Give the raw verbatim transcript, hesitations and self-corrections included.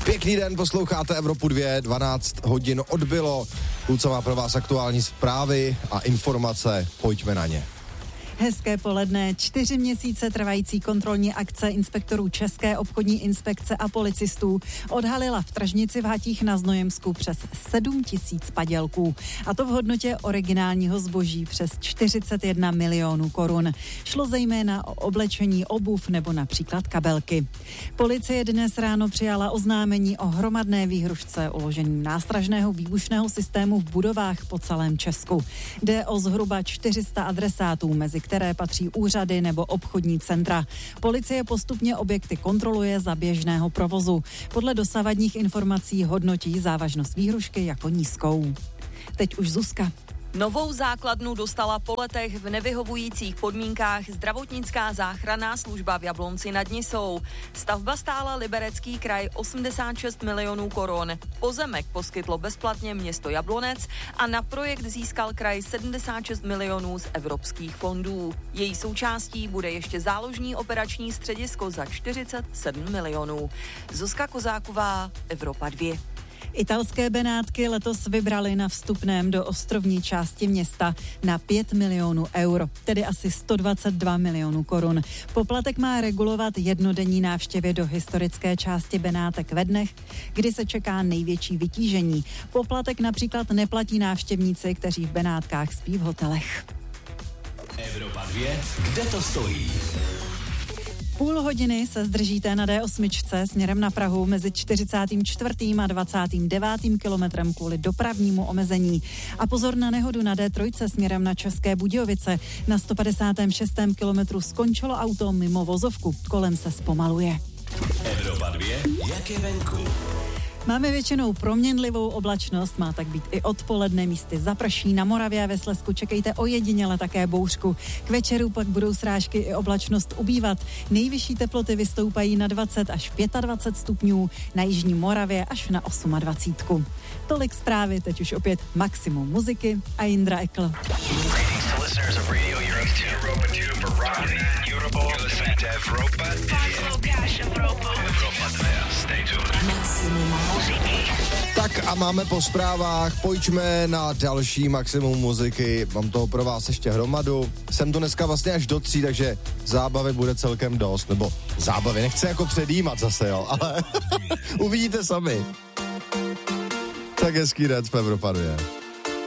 Pěkný den, posloucháte Evropu dva, dvanáct hodin odbylo. Kluca má pro vás aktuální zprávy a informace, pojďme na ně. Hezké poledne. Čtyři měsíce trvající kontrolní akce inspektorů České obchodní inspekce a policistů odhalila v tržnici v Hatích na Znojemsku přes sedm tisíc padělků. A to v hodnotě originálního zboží přes čtyřicet jedna milionů korun. Šlo zejména o oblečení, obuv nebo například kabelky. Policie dnes ráno přijala oznámení o hromadné výhrušce uložením nástražného výbušného systému v budovách po celém Česku. Jde o zhruba čtyři sta adresátů, mezi které patří úřady nebo obchodní centra. Policie postupně objekty kontroluje za běžného provozu. Podle dosavadních informací hodnotí závažnost výhrušky jako nízkou. Teď už Zuzka. Novou základnu dostala po letech v nevyhovujících podmínkách zdravotnická záchranná služba v Jablonci nad Nisou. Stavba stála Liberecký kraj osmdesát šest milionů korun. Pozemek poskytlo bezplatně město Jablonec a na projekt získal kraj sedmdesát šest milionů z evropských fondů. Její součástí bude ještě záložní operační středisko za čtyřicet sedm milionů. Zuzka Kozáková, Evropa dva. Italské Benátky letos vybrali na vstupném do ostrovní části města na pět milionů euro, tedy asi sto dvacet dva milionů korun. Poplatek má regulovat jednodenní návštěvy do historické části Benátek ve dnech, kdy se čeká největší vytížení. Poplatek například neplatí návštěvníci, kteří v Benátkách spí v hotelech. Evropa dva, kde to stojí? Půl hodiny se zdržíte na D osm směrem na Prahu mezi čtyřicátým čtvrtým a dvacátým devátým kilometrem kvůli dopravnímu omezení. A pozor na nehodu na D tři směrem na České Budějovice. Na sto padesátém šestém kilometru skončilo auto mimo vozovku. Kolem se zpomaluje. Evropa dva, jak je venku? Máme většinou proměnlivou oblačnost, má tak být i odpoledne, místy zaprší. Na Moravě a ve Slezsku čekejte ojediněle také bouřku. K večeru pak budou srážky i oblačnost ubývat. Nejvyšší teploty vystoupají na dvacet až dvacet pět stupňů, na jižní Moravě až na dvacet osm. Tolik zprávy, teď už opět maximum muziky a Jindra Ekl. Tak a máme po zprávách, pojďme na další maximum muziky, mám toho pro vás ještě hromadu. Jsem tu dneska vlastně až do tří, takže zábavy bude celkem dost, nebo zábavy, nechci jako předjímat zase, jo, ale uvidíte sami. Tak hezký den v Evropa dva.